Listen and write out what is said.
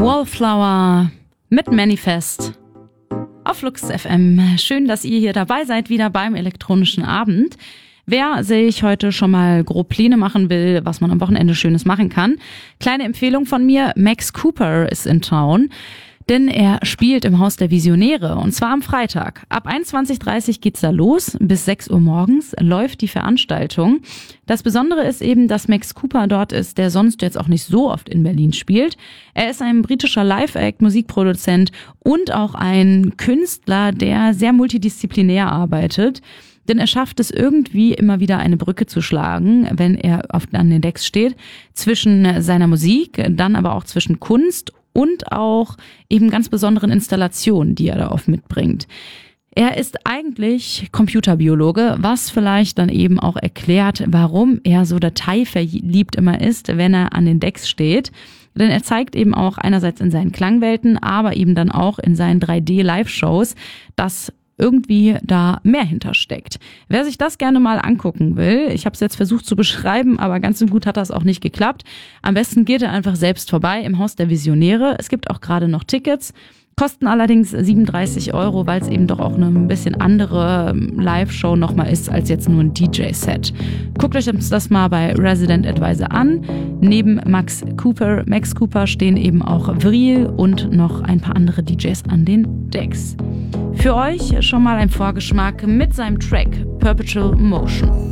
Wallflower mit Manifest auf Flux FM. Schön, dass ihr hier dabei seid, wieder beim elektronischen Abend. Wer sich heute schon mal grob Pläne machen will, was man am Wochenende Schönes machen kann, kleine Empfehlung von mir, Max Cooper ist in Town. Denn er spielt im Haus der Visionäre und zwar am Freitag. Ab 21:30 Uhr geht's da los, bis 6 Uhr morgens läuft die Veranstaltung. Das Besondere ist eben, dass Max Cooper dort ist, der sonst jetzt auch nicht so oft in Berlin spielt. Er ist ein britischer Live-Act, Musikproduzent und auch ein Künstler, der sehr multidisziplinär arbeitet. Denn er schafft es irgendwie immer wieder eine Brücke zu schlagen, wenn er an den Decks steht, zwischen seiner Musik, dann aber auch zwischen Kunst und auch eben ganz besonderen Installationen, die er da oft mitbringt. Er ist eigentlich Computerbiologe, was vielleicht dann eben auch erklärt, warum er so dateiverliebt immer ist, wenn er an den Decks steht. Denn er zeigt eben auch einerseits in seinen Klangwelten, aber eben dann auch in seinen 3D-Live-Shows, dass irgendwie da mehr hintersteckt. Wer sich das gerne mal angucken will, ich habe es jetzt versucht zu beschreiben, aber ganz so gut hat das auch nicht geklappt. Am besten geht er einfach selbst vorbei im Haus der Visionäre. Es gibt auch gerade noch Tickets, kosten allerdings 37 €, weil es eben doch auch eine ein bisschen andere Live-Show nochmal ist als jetzt nur ein DJ-Set. Guckt euch das mal bei Resident Advisor an. Neben Max Cooper stehen eben auch Vril und noch ein paar andere DJs an den Decks. Für euch schon mal ein Vorgeschmack mit seinem Track Perpetual Motion.